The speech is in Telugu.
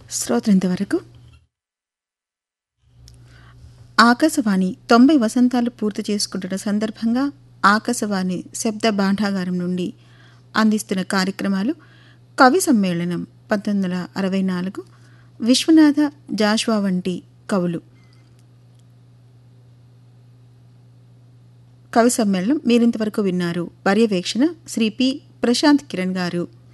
శ్రోతలింతవరకు ఆకాశవాణి 90 వసంతాలు పూర్తి చేసుకుంటున్న సందర్భంగా ఆకాశవాణి శబ్ద భాండాగారం నుండి అందిస్తున్న కార్యక్రమాలు కవి సమ్మేళనం 1964 విశ్వనాథ జాషువా వంటి కవులు కవి సమ్మేళనం మీరింతవరకు విన్నారు. పర్యవేక్షణ శ్రీ పి ప్రశాంత్ కిరణ్ గారు.